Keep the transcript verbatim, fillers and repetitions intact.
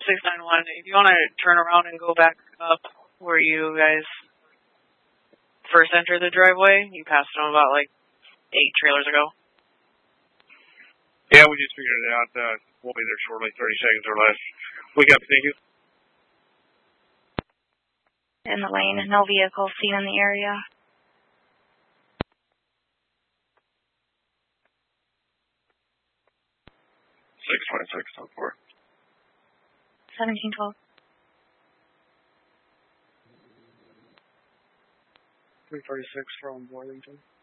six nine one, if you want to turn around and go back up where you guys first entered the driveway, you passed them about like eight trailers ago. Yeah, we just figured it out. Uh, we'll be there shortly, thirty seconds or less. We got thank you. In the lane, no vehicles seen in the area. six twenty-six on four. seventeen twelve. three thirty-six from Worthington.